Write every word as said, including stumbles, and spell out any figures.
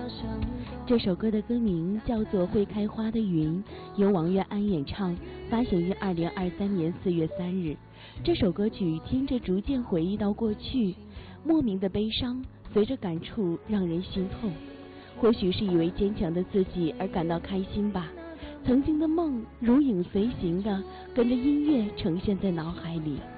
这首歌的歌名叫做《会开花的云》，由王月安演唱，发行于二零二三年四月三日。这首歌曲听着逐渐回忆到过去，莫名的悲伤随着感触让人心痛。或许是以为坚强的自己而感到开心吧，曾经的梦如影随形的跟着音乐呈现在脑海里。